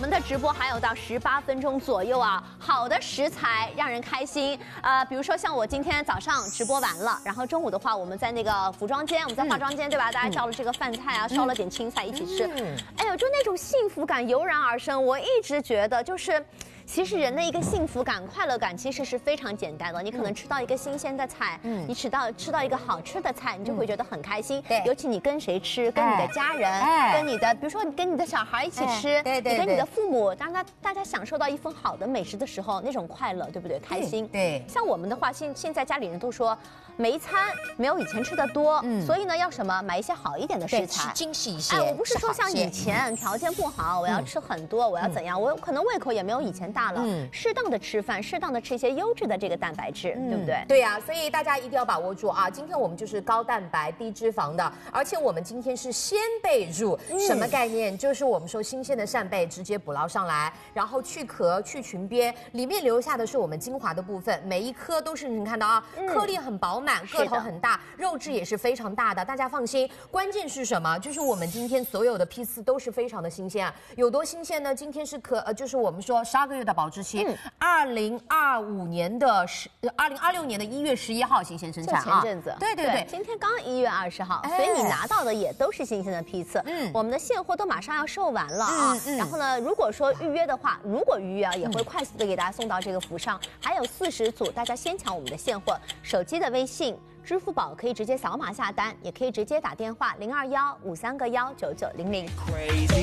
们的直播还有到18分钟左右啊，好的食材让人开心。比如说像我今天早上直播完了，然后中午的话我们在那个服装间，我们在化妆间对吧？大家叫了这个饭菜啊，烧了点青菜一起吃，哎呦，就那种幸福感油然而生。我一直觉得就是。 其实人的一个幸福感、快乐感其实是非常简单的。你可能吃到一个新鲜的菜，你吃到一个好吃的菜，你就会觉得很开心。对，尤其你跟谁吃，跟你的家人，跟你的，比如说你跟你的小孩一起吃，你跟你的父母，当大家享受到一份好的美食的时候，那种快乐，对不对？开心。对。像我们的话，现在家里人都说，每一餐没有以前吃的多，所以呢，要什么买一些好一点的食材， 精细一些。 哎，我不是说像以前条件不好，我要吃很多，我要怎样，我可能胃口也没有以前。 大了，适当的吃饭，适当的吃一些优质的这个蛋白质，对不对？ 对呀，所以大家一定要把握住啊！今天我们就是高蛋白、低脂肪的，而且我们今天是鲜贝入，什么概念？就是我们说新鲜的扇贝直接捕捞上来，然后去壳、去裙边，里面留下的是我们精华的部分，每一颗都是你看到啊，颗粒很饱满，个头很大，肉质也是非常大的，大家放心。关键是什么？就是我们今天所有的批次都是非常的新鲜啊，有多新鲜呢？今天是就是我们说12个月。 的保质期，2025年的2026年的1月11号新鲜生产啊，前阵子， 对， 今天刚1月20号，所以你拿到的也都是新鲜的批次，我们的现货都马上要售完了啊，然后呢，如果说预约的话，如果预约啊，也会快速的给大家送到这个府上，还有40组，大家先抢我们的现货，手机的微信。 支付宝可以直接扫码下单，也可以直接打电话021531999900。